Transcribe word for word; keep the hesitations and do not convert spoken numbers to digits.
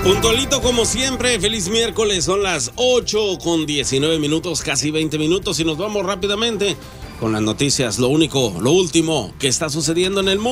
Puntualito como siempre, feliz miércoles, son las ocho con diecinueve minutos, casi veinte minutos y nos vamos rápidamente con las noticias, lo único, lo último que está sucediendo en el mundo.